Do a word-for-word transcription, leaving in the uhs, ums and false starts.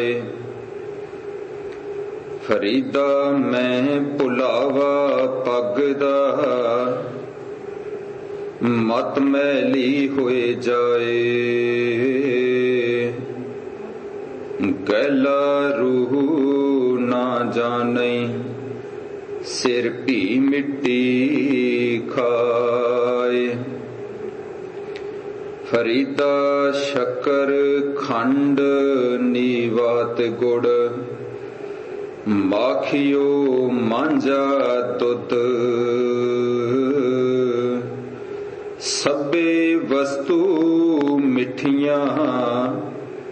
ਫਰੀਦਾ ਮੈਂ ਭੁਲਾਵਾ ਪੱਗ ਦਾ, ਮਤ ਮੈਲੀ ਹੋਏ ਜਾਏ। ਗੈਲਾ ਰੂਹ ਨਾ ਜਾਣਈ, ਸਿਰ ਭੀ ਮਿੱਟੀ ਖਾਏ। ਫਰੀਦਾ ਸ਼ੱਕਰ ਖੰਡ ਨੀਵਾਤ ਗੁੜ, ਮਾਖਿਓ ਮਾਂਝਾ ਦੁੱਧ। ਸਭੇ ਵਸਤੂ ਮਿੱਠੀਆਂ,